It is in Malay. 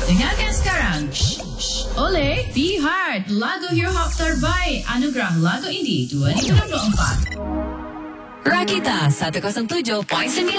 Dengarkan sekarang. Oleh Be Hard, lagu hip hop terbaik Anugerah Lagu Indie 2024. Rakita 107.9